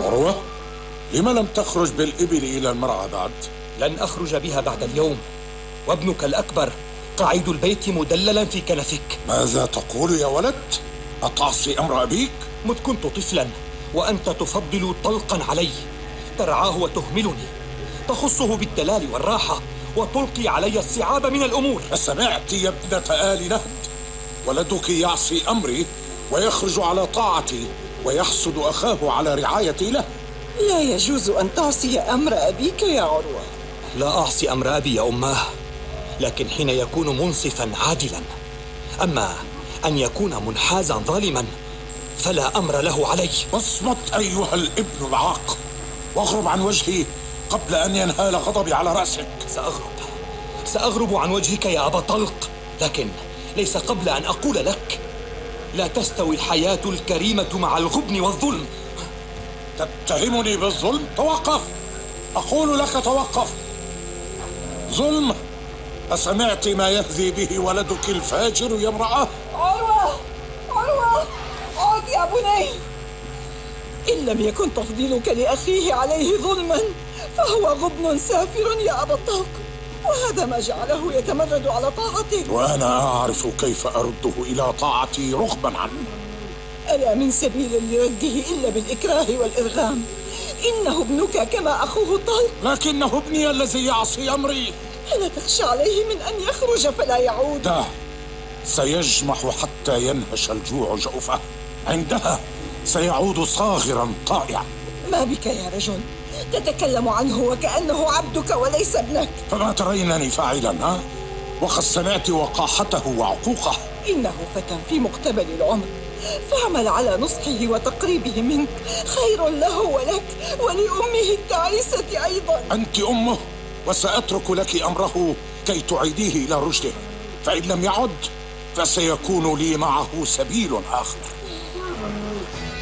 عروة، لم لم تخرج بالإبل إلى المرعى بعد؟ لن أخرج بها بعد اليوم، وابنك الأكبر قاعد البيت مدللا في كنفك. ماذا تقول يا ولد؟ أتعصي أمر أبيك؟ مذ كنت طفلا وأنت تفضل طلقا علي، ترعاه وتهملني، تخصه بالدلال والراحة وتلقي علي الصعاب من الأمور. أسمعت يا ابنة آل نهد؟ ولدك يعصي أمري ويخرج على طاعتي ويحسد أخاه على رعايتي له. لا يجوز أن تعصي أمر أبيك يا عروة. لا أعصي أمر أبي يا أماه، لكن حين يكون منصفا عادلا. أما أن يكون منحازا ظالما فلا أمر له علي. اصمت أيها الابن العاق، واغرب عن وجهي قبل أن ينهال غضبي على رأسك. سأغرب عن وجهك يا أبا طلق، لكن ليس قبل أن أقول لك: لا تستوي الحياة الكريمة مع الغبن والظلم. تتهمني بالظلم؟ توقف، أقول لك توقف. ظلم؟ أسمعت ما يهذي به ولدك الفاجر يا امرأة؟ عروة، عد يا بني. إن لم يكن تفضيلك لأخيه عليه ظلما فهو غبن سافر يا أبا الطلق، وهذا ما جعله يتمرد على طاعتك. وأنا أعرف كيف أرده إلى طاعتي رغبا عنه. ألا من سبيل لرده إلا بالإكراه والإرغام؟ إنه ابنك كما أخوه طلق. لكنه ابني الذي يعصي أمري. ألا تخشى عليه من أن يخرج فلا يعود؟ ده سيجمح حتى ينهش الجوع جوفه، عندها سيعود صاغرا طائعا. ما بك يا رجل؟ تتكلم عنه وكأنه عبدك وليس ابنك. فما ترينني فاعلا ها؟ وقد سمعت وقاحته وعقوقه. إنه فتى في مقتبل العمر، فاعمل على نصحه وتقريبه منك، خير له ولك ولأمه التعيسة أيضا. أنت أمه، وسأترك لك أمره كي تعيديه إلى رشده، فإن لم يعد فسيكون لي معه سبيل آخر.